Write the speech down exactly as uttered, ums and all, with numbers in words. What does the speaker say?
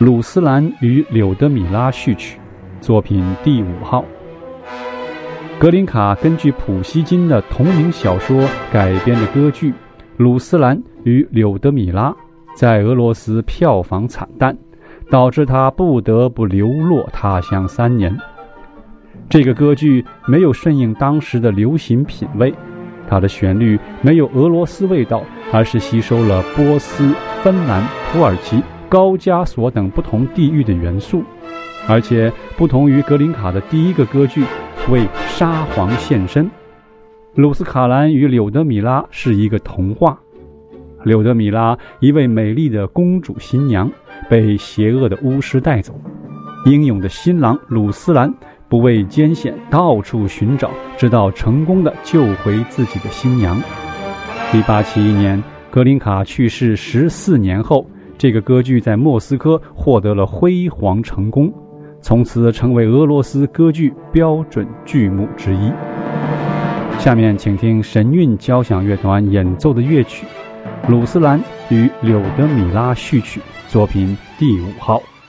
鲁斯兰与柳德米拉序曲，作品第五号。格林卡根据普希金的同名小说改编的歌剧《鲁斯兰与柳德米拉》在俄罗斯票房惨淡，导致他不得不流落他乡三年。这个歌剧没有顺应当时的流行品味，它的旋律没有俄罗斯味道，而是吸收了波斯、芬兰、土耳其、高加索等不同地域的元素。而且不同于格林卡的第一个歌剧为沙皇献身，鲁斯卡兰与柳德米拉是一个童话。柳德米拉，一位美丽的公主新娘，被邪恶的巫师带走，英勇的新郎鲁斯兰不畏艰险，到处寻找，直到成功地救回自己的新娘。一八七一年，格林卡去世十四年后，这个歌剧在莫斯科获得了辉煌成功，从此成为俄罗斯歌剧标准剧目之一。下面请听神韵交响乐团演奏的乐曲《鲁斯兰与柳德米拉序曲》，作品第五号。